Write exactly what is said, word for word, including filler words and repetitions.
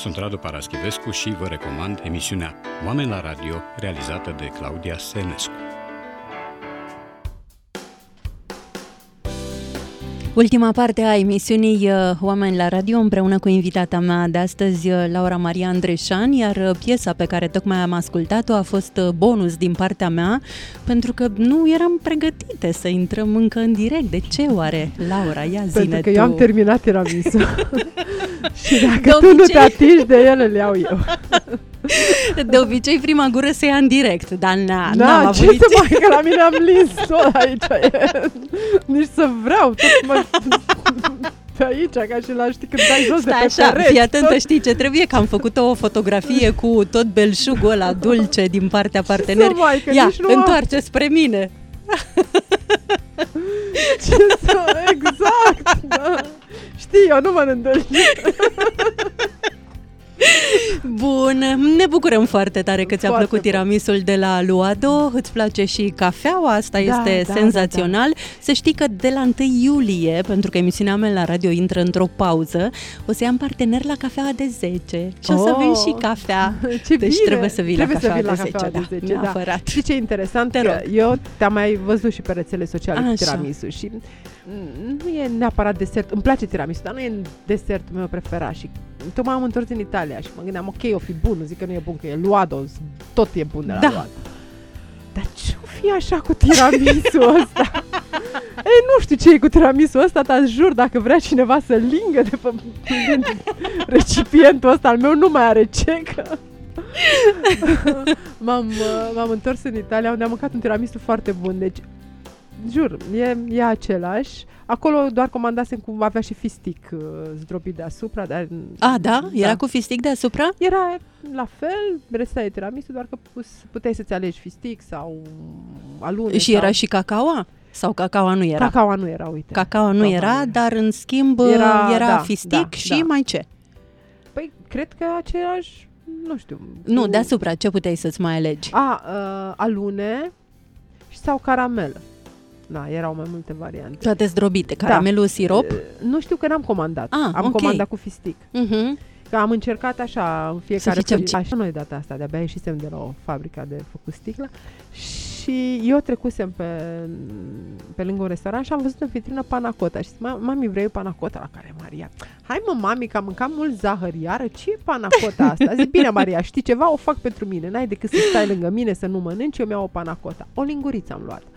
sunt Radu Paraschivescu și vă recomand emisiunea Oameni la Radio, realizată de Claudia Senescu. Ultima parte a emisiunii Oameni la Radio, împreună cu invitata mea de astăzi, Laura Maria Andreșan, iar piesa pe care tocmai am ascultat-o a fost bonus din partea mea, pentru că nu eram pregătite să intrăm încă în direct. De ce oare, Laura? Ia zine Pentru că tu. eu am terminat tiramisu. Și dacă De tu obicei... nu te atingi de ele, le iau eu. De obicei, prima gură se ia în direct, dar na, Da, n-am ce avut să mai că la mine am lins tot aici. E. Nici să vreau, tot mă... pe aici, ca și la, știi, când dai jos Stai de pe așa, pereți, fii atentă, tot... știi ce trebuie? Că am făcut o fotografie cu tot belșugul ăla dulce din partea partenerii. mai, că Ia, nici nu întoarce am... spre mine. Ce să... Exact, da. Știi, eu nu mănânc dulce. Bun, ne bucurăm foarte tare că ți-a Foarte plăcut tiramisul de la Luado, îți place și cafeaua, asta Da, este da, senzațional. Da, da. Să știi că de la întâi iulie, pentru că emisiunea mea la radio intră într-o pauză, o să am partener la cafeaua de zece și oh, o să vin și cafea. Ce deci bine. trebuie să vii trebuie la cafeaua să vii de, la zece, cafeaua de zece, da, neapărat. Și ce interesant, Te că rog. eu te-am mai văzut și pe rețele sociale Așa. cu tiramisu și nu e neapărat desert, îmi place tiramisu, dar nu e desertul meu preferat și tocmai am întors în Italia și mă gândeam, ok, o fi bun, zic că nu e bun, că e Luado, tot e bun de la da. Luado. Dar ce-o fi așa cu tiramisul ăsta? Ei, nu știu ce e cu tiramisul ăsta, dar jur, dacă vrea cineva să lingă de pe recipientul ăsta al meu, nu mai are ce, că... m-am, m-am întors în Italia, unde am mâncat un tiramisu foarte bun, deci jur, e, e același. Acolo doar comandasem cum avea și fistic uh, zdrobit deasupra. Dar, A, da? Era da. cu fistic deasupra? Era la fel, resta de tiramisu, doar că puteai să-ți alegi fistic sau alune. Și sau... era și cacaoa? Sau cacaoa nu era? Cacaoa nu era, uite. Cacaoa nu cacaoa era, nu dar în schimb era, era da, fistic da, și da. mai ce? Păi, cred că aceeași, nu știu. Nu, cu... deasupra, ce puteai să-ți mai alegi? A, uh, alune sau caramelă. Da, erau mai multe variante. Toate zdrobite, caramelul, da. Sirop? Nu știu că n-am comandat. Ah, am okay. comandat cu fistic. Uh-huh. Că am încercat așa în fiecare zi. Așa noi data asta, de-abia ieșisem de la o fabrică de făcut sticlă și eu trecusem pe, pe lângă un restaurant și am văzut în vitrină panacota și zic, mami, vrei panacota? La care Maria, hai mă, mami, că am mâncat mult zahăr iară, ce e panacota asta? Zic, bine, Maria, știi ceva? O fac pentru mine, n-ai decât să stai lângă mine să nu mănânci, eu mi-au o panacota. O linguriță am luat.